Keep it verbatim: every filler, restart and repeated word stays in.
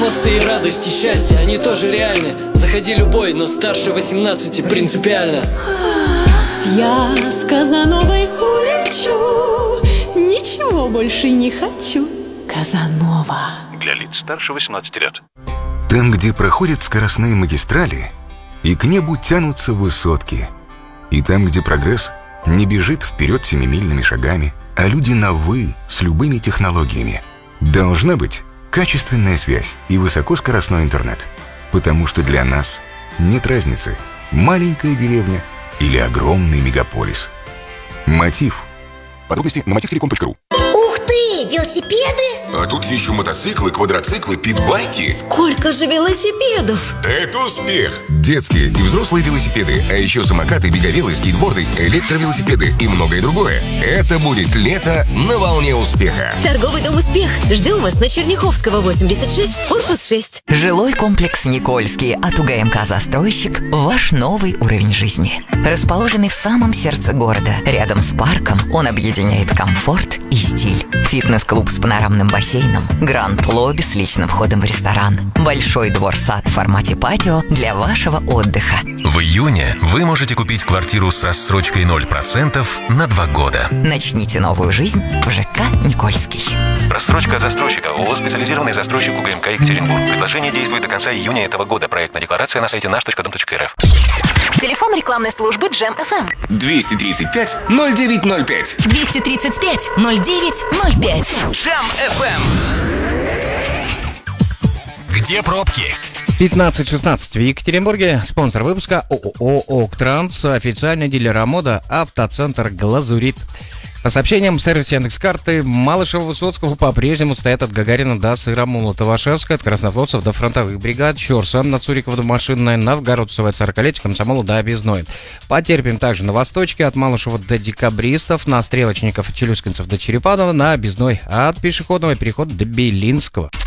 Эмоции, радости, счастья, они тоже реальны. Заходи любой, но старше восемнадцати принципиально. Я с Казановой улечу, ничего больше не хочу. Казанова. Для лиц старше восемнадцати лет. Там, где проходят скоростные магистрали, и к небу тянутся высотки. И там, где прогресс не бежит вперед семимильными шагами, а люди на «вы» с любыми технологиями. Должна быть качественная связь и высокоскоростной интернет. Потому что для нас нет разницы, маленькая деревня или огромный мегаполис. Мотив. Подробности на мотив телеком точка ру. Ух ты! Велосипеды? А тут еще мотоциклы, квадроциклы, питбайки. Сколько же велосипедов? Это успех! Детские и взрослые велосипеды, а еще самокаты, беговелы, скейтборды, электровелосипеды и многое другое. Это будет лето на волне успеха. Торговый дом «Успех». Ждем вас на Черняховского, восемьдесят шесть, корпус шесть. Жилой комплекс «Никольский» от УГМК «Застройщик» – ваш новый уровень жизни. Расположенный в самом сердце города, рядом с парком, он объединяет комфорт и стиль. Фитнес-клуб с панорамным бассейном, гранд-лобби с личным входом в ресторан, большой двор-сад в формате патио для вашего отдыха. В июне вы можете купить квартиру с рассрочкой ноль процентов на два года. Начните новую жизнь в ЖК «Никольский». Рассрочка от застройщика. ООО «Специализированный застройщик УГМК Екатеринбург». Предложение действует до конца июня этого года. Проектная декларация на сайте наш точка дом точка эр эф. Телефон рекламной службы Джем эф эм. двести тридцать пять ноль девять ноль пять. двести тридцать пять ноль девять ноль пять. Джем эф эм. Где пробки? пятнадцать шестнадцать в Екатеринбурге. Спонсор выпуска ООО «Октранс», официальный дилер «Мода», автоцентр «Глазурит». По сообщениям сервис Яндекс.Карты, Малышева-Высоцкого по-прежнему стоят от Гагарина до Сыромолотова-Шевска, от Краснофлотцев до фронтовых бригад, Щорса, на Цурикова до Машинной, Новгородцева от сорокалетия, Комсомола до Объездной. Потерпим также на Восточке, от Малышева до Декабристов, на Стрелочников и Челюскинцев до Черепанова, на Объездной, от Пешеходного перехода до Белинского.